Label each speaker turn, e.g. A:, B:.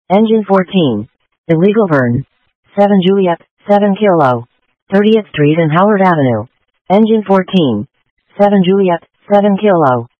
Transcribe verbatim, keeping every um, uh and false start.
A: Engine fourteen. Illegal burn. seven Juliet, seven Kilo. thirtieth Street and Howard Avenue. Engine fourteen. seven Juliet, seven Kilo.